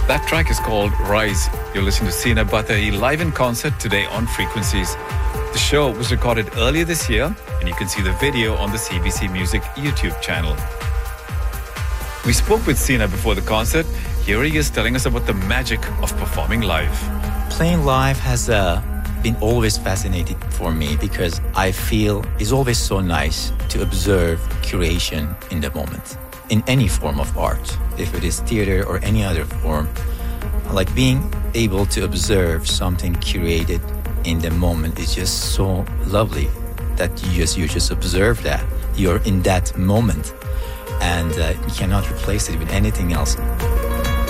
That track is called Rise. You're listening to Sina Batai live in concert today on Frequencies. The show was recorded earlier this year, and you can see the video on the CBC Music YouTube channel. We spoke with Sina before the concert. Here he is telling us about the magic of performing live. Playing live has been always fascinating for me because I feel it's always so nice to observe curation in the moment. In any form of art, if it is theater or any other form, like being able to observe something curated in the moment is just so lovely that you just observe that. You're in that moment and you cannot replace it with anything else.